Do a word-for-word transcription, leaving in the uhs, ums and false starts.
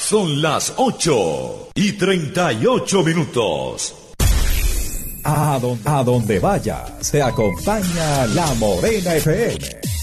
Son las ocho y treinta y ocho minutos. A donde, a donde vaya, se acompaña La Morena F M.